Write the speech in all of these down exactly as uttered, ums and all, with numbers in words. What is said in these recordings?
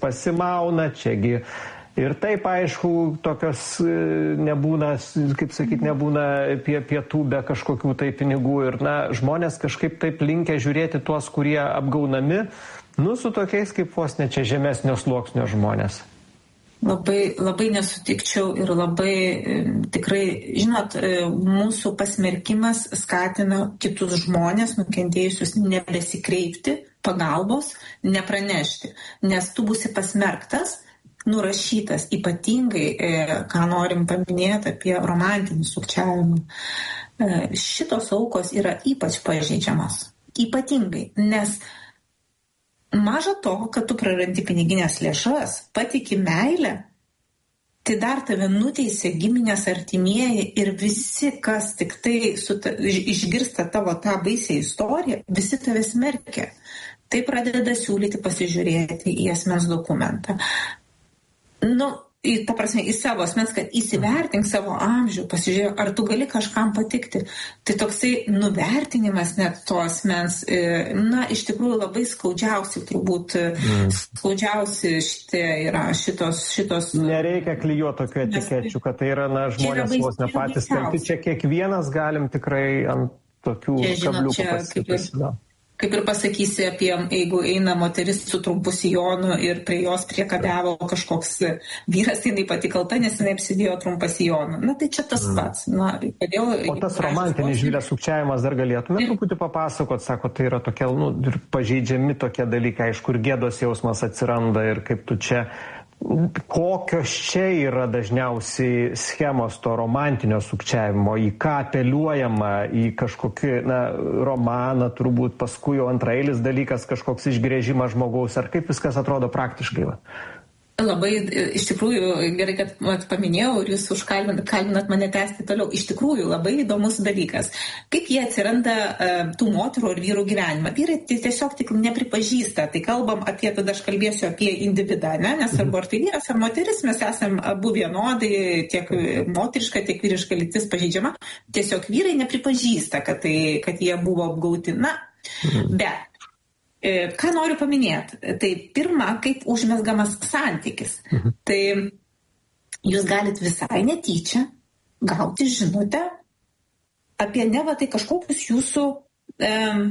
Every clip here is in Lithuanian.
pasimauna, čiagi ir taip, aišku, tokios nebūna, kaip sakyt, nebūna pie pietų be kažkokių tai pinigų ir, na, žmonės kažkaip taip linkę žiūrėti tuos, kurie apgaunami, nu, su tokiais kaip vos ne čia žemesnio sluoksnio žmonės. Labai, labai nesutikčiau ir labai tikrai, žinot, mūsų pasmerkimas skatina kitus žmonės, nukentėjusius, nebesikreipti pagalbos, nepranešti, nes tu būsi pasmerktas, nurašytas, ypatingai, ką norim paminėti apie romantinį sukčiavimą. Šitos aukos yra ypač pažeidžiamas, ypatingai, nes maža to, kad tu prarandi piniginės lėšas, patiki meilę, tai dar tave nuteisė giminės artimieji ir visi, kas tik tai ta, išgirsta tavo tą baisią istoriją, visi tave smerkia. Tai pradeda siūlyti pasižiūrėti į asmens dokumentą. Nu, į, ta prasme, į savo asmens, kad įsivertink savo amžių, pasižiūrėk, ar tu gali kažkam patikti. Tai toksai nuvertinimas net to asmens, na, iš tikrųjų labai skaudžiausi, turbūt mm. skaudžiausi šitie yra šitos, šitos... Nereikia klijuoti tokių etikečių, kad tai yra, na, žmonės vos ne patys kalti. Čia kiekvienas galim tikrai ant tokių kabliukų pasakyti. Kaip ir pasakysi apie, jeigu eina moteris su trumpu sijonu ir prie jos priekabiavo kažkoks vyras, jinai pati kalta, nes jinai apsidėjo trumpą sijoną. Na tai čia tas pats. Na, kodėl, o tas romantinis žvilės sukčiavimas dar galėtume truputį papasakot, sako, tai yra tokie, nu, ir pažeidžiami tokie dalykai, aišku, ir gėdos jausmas atsiranda ir kaip tu čia... Kokios čia yra dažniausiai schemos to romantinio sukčiavimo, į ką apeliuojama, į kažkokį, na, romaną, turbūt paskui jau antraeilis dalykas, kažkoks išgrėžimas žmogaus, ar kaip viskas atrodo praktiškai? Va? Labai, iš tikrųjų, gerai, kad mat, paminėjau ir jūs užkalbinat kalbinat mane tęsti toliau. Iš tikrųjų, labai įdomus dalykas. Kaip jie atsiranda uh, tų moterų ir vyrų gyvenimą. Vyrai tiesiog tik nepripažįsta. Tai kalbam apie, tada aš kalbėsiu apie individą, ne? Nes arba ar tai vyras, ar moteris, mes esame abu vienodai, tiek moteriška, tiek vyriška lytis pažeidžiama. Tiesiog vyrai nepripažįsta, kad, tai, kad jie buvo apgauti. Na, bet ką noriu paminėti? Tai pirma, kaip užmesgamas santykis. Mhm. Tai jūs galit visai netyčia gauti žinutę apie neva tai kažkokius jūsų, um,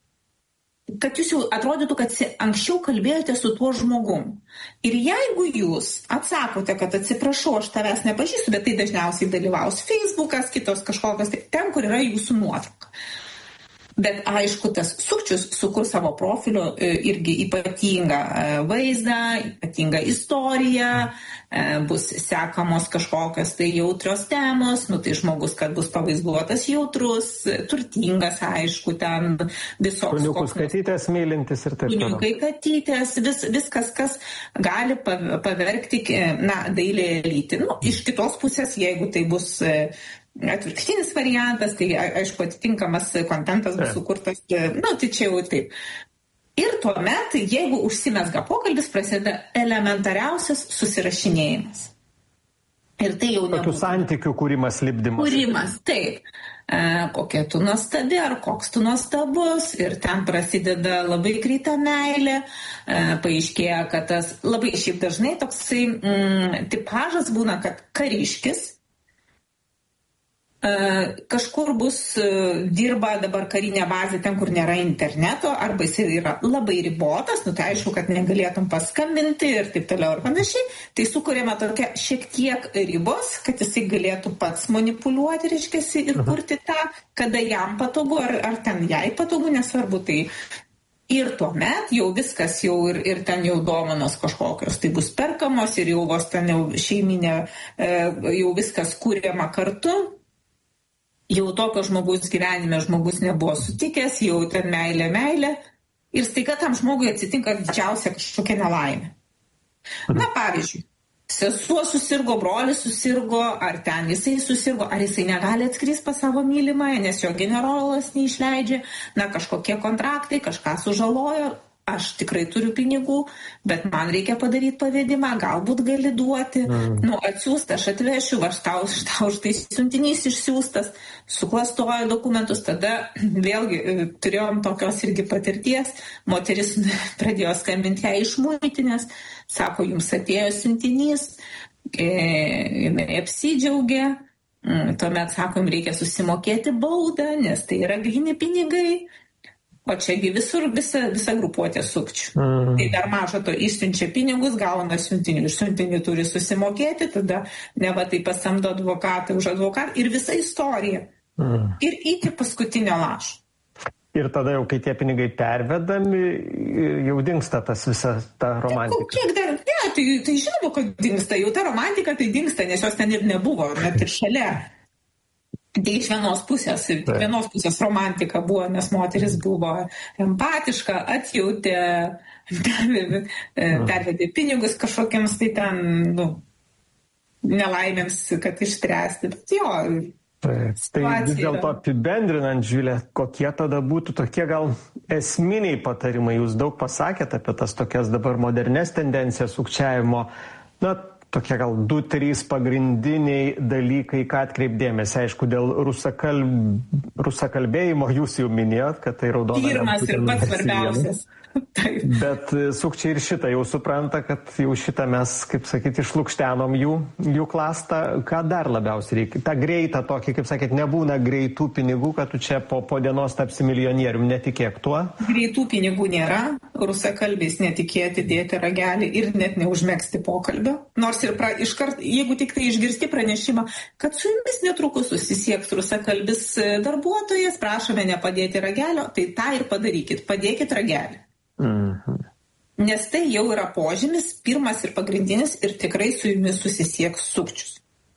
kad jūs jau atrodytų, kad anksčiau kalbėjote su tuo žmogum. Ir jeigu jūs atsakote, kad atsiprašau, aš tavęs nepažįstu, bet tai dažniausiai dalyvaus Facebookas, kitos kažkokios, ten, kur yra jūsų nuotrauka. Bet aišku, tas sukčius sukurs savo profilio irgi ypatingą vaizdą, ypatingą istoriją, bus sekamos kažkokios tai jautrios temos, nu tai žmogus, kad bus pavaizduotas jautrus, turtingas, aišku, ten visos... Kuniukus katytės mylintis ir taip. Kuniukai katytės, vis, viskas, kas gali pavergti, na, dailė lytį. Nu, iš kitos pusės, jeigu tai bus... atvirkštinis variantas, tai aišku atitinkamas kontentas bus sukurtas, nu tai čia jau taip. Ir tuomet, jeigu užsimesga pokalbis, prasideda elementariausias susirašinėjimas. Ir tai jau nebūtų. Tokių santykių kūrimas, lipdymas. Kūrimas, taip. E, kokia tu nuostabi, ar koks tu nuostabus, ir ten prasideda labai greita meilė, e, paaiškėja, kad tas labai šiaip dažnai toksai mm, tipažas būna, kad kariškis, kažkur bus dirba dabar karinė bazė ten, kur nėra interneto, arba jis yra labai ribotas, nu tai aišku, kad negalėtum paskambinti ir taip toliau ir panašiai, tai sukuriama tokia šiek tiek ribos, kad jisai galėtų pats manipuliuoti, reiškiasi, ir kurti tą, kada jam patogu, ar, ar ten jai patogu, nesvarbu, tai ir tuomet jau viskas jau ir, ir ten jau dovanos kažkokios, tai bus perkamos ir jau vos ten jau šeiminė, jau viskas kūriama kartu. Jau tokio žmogaus gyvenime žmogus nebuvo sutikęs, jau ten meilė, meilė, ir staiga tam žmogui atsitinka didžiausia kažkokia nelaimė. Na, pavyzdžiui, sesuo susirgo, brolis susirgo, ar ten jisai susirgo, ar jisai negali atskristi pas savo mylimąją, nes jo generolas neišleidžia, na, kažkokie kontraktai, kažką sužalojo, aš tikrai turiu pinigų, bet man reikia padaryti pavedimą, galbūt gali duoti, mm. nu, atsiųsti, aš atvešiu, aš tau, tau štai siuntinys išsiųstas, suklastoju dokumentus, tada vėlgi turėjom tokios irgi patirties, moteris pradėjo skambinti ją iš muitinės, sako, jums atėjo siuntinys, e, jinai apsidžiaugė, tuomet sakom, reikia susimokėti baudą, nes tai yra gryni pinigai. O čiagi visur visa, visa grupuotė sukčių. Mm. Tai dar mažo to išsiunčia pinigus, gauna siuntinį, iš siuntinį turi susimokėti, tada neva tai pasamdo advokatą už advokatą ir visa istorija. Mm. Ir iki paskutinio lašo. Ir tada jau, kai tie pinigai pervedami, jau dingsta tas visa ta romantika. Tai, kiek dar? Ne, tai, tai žinoma, kad dingsta. Jau ta romantika tai dingsta, nes jos ten ir nebuvo, net ir šalia. Tai iš vienos pusės, tik vienos pusės romantika buvo, nes moteris buvo empatiška, atjautė, pervedė pinigus kažkokiems tai ten, nu, nelaimėms, kad išspręsti. Bet jo, taip, tai vis dėlto apibendrinant, Živilė, kokie tada būtų tokie gal esminiai patarimai? Jūs daug pasakėte apie tas tokias dabar modernes tendencijas sukčiavimo. Na, tokie gal du, trys pagrindiniai dalykai, ką atkreipdėmėsi. Aišku, dėl rusakalb... rusakalbėjimo jūs jau minėjot, kad tai raudona. Pirmas ir pats svarbiausias. Bet sukčiai ir šitą jau supranta, kad jau šitą mes, kaip sakyti, išlukštenom jų, jų klastą. Ką dar labiausiai reikia? Ta greita tokį, kaip sakėt, nebūna greitų pinigų, kad tu čia po, po dienos tapsi milijonierium, netikėk tuo. Greitų pinigų nėra, rusakalbiais netikėti dėti ragelį ir net neužmegzti pokalbio. Nors ir pra, iškart, jeigu tik tai išgirsti pranešimą, kad su jumis netrukus susisieks rusakalbis darbuotojas, prašome nepadėti ragelio, tai tą ir padarykit, padėkit ragelį. Mhm. Nes tai jau yra požymis, pirmas ir pagrindinis, ir tikrai su jumis susisieks sukčius.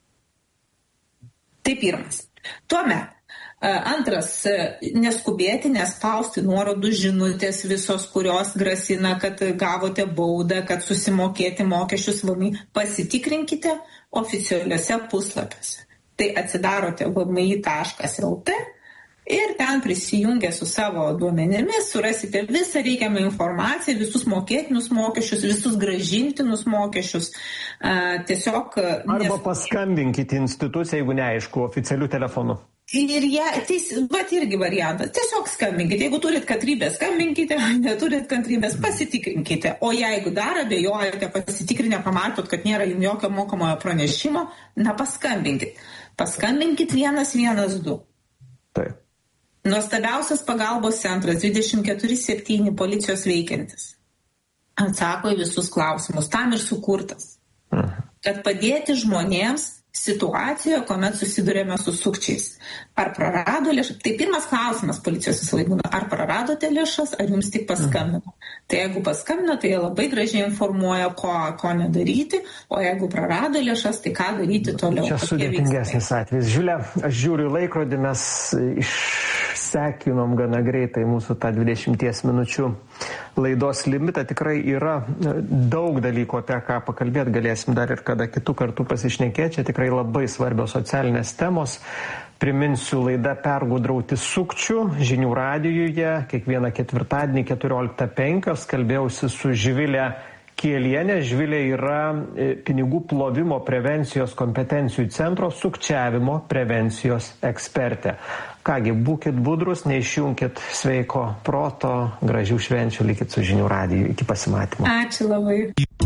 Tai pirmas. Tuomet, antras, neskubėti, nespausti nuorodų žinutės visos, kurios grasina, kad gavote baudą, kad susimokėti mokesčius V M I. Pasitikrinkite oficialiuose puslapiuose. Tai atsidarote v m i taškas l t ir ten prisijungę su savo duomenimis surasite visą reikiamą informaciją, visus mokėtinus mokesčius, visus grąžintinus mokesčius. A, tiesiog... Arba nes... paskambinkite instituciją, jeigu neaišku, oficialių telefonų. Ir ja, tai, vat irgi variantas. Tiesiog skambinkite. Jeigu turit kantrybės, skambinkite, neturit kantrybės, pasitikrinkite. O jeigu dar abejojate, pasitikrinę, pamatot, kad nėra jums jokio mokamojo pranešimo, na paskambinkit. Paskambinkit vienas vienas du. Taip. Nuostabiausias pagalbos centras dvidešimt keturi septyni policijos veikiantis. Atsako į visus klausimus. Tam ir sukurtas. Mhm. Kad padėti žmonėms situacijoje, kuomet susidurėme su sukčiais. Ar prarado lėšas? Tai pirmas klausimas policijos visą laiką būna. Ar praradote lėšas, ar jums tik paskambino? Mhm. Tai jeigu paskambino, tai jie labai gražiai informuoja, ko, ko nedaryti, o jeigu prarado lėšas, tai ką daryti toliau. Čia sudėtingesnis atvejis. Žiūrė, aš žiūriu laikrodį, mes išsekinom gana greitai mūsų tą dvidešimties minučių laidos limitą. Tikrai yra daug dalykų, apie ką pakalbėti galėsim dar ir kada kitų kartų pasišnekėti. Čia tikrai labai svarbios socialinės temos. Priminsiu, laida Pergudrauti sukčių žinių radijuje. Kiekvieną ketvirtadienį keturioliktą penkios kalbėjausi su Živilė Kielienė. Živilė yra pinigų plovimo prevencijos kompetencijų centro sukčiavimo prevencijos ekspertė. Kągi, būkit budrus, neišjunkit sveiko proto, gražių švenčių, likit su žinių radiju. Iki pasimatymo. Ačiū labai.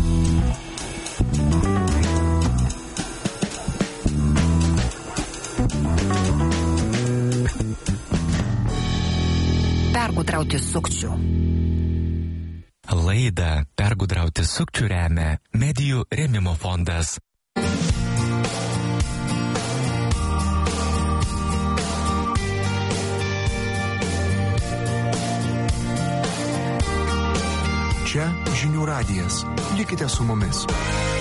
Pergudrauti sukčių. Laidą Pergudrauti sukčių remia Medijų rėmimo fondas. Čia žinių radijas. Likite su mumis.